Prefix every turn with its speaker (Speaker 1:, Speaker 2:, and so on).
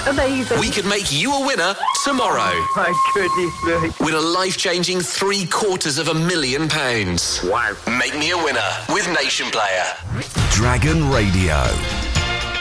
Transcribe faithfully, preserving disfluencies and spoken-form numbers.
Speaker 1: amazing.
Speaker 2: We could make you a winner tomorrow.
Speaker 1: My goodness me.
Speaker 2: Win a life-changing three quarters of a million pounds.
Speaker 1: Wow.
Speaker 2: Make me a winner with Nation Player.
Speaker 3: Dragon Radio.